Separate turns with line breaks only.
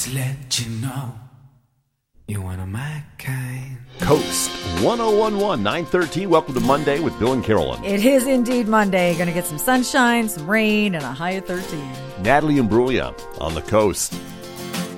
to let you know you're one of my kind.
Coast 1011, 913. Welcome to Monday with Bill and Carolyn.
It is indeed Monday. Going to get some sunshine, some rain, and a high of 13.
Natalie Imbruglia on the Coast.